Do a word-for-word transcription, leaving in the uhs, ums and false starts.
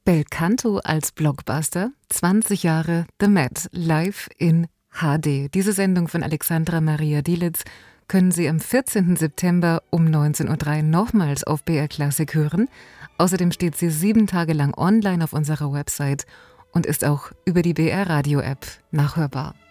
Belcanto als Blockbuster, zwanzig Jahre The Met live in H D. Diese Sendung von Alexandra Maria Dielitz können Sie am vierzehnten September um neunzehn Uhr drei nochmals auf B R Classic hören. Außerdem steht sie sieben Tage lang online auf unserer Website und ist auch über die B R Radio App nachhörbar.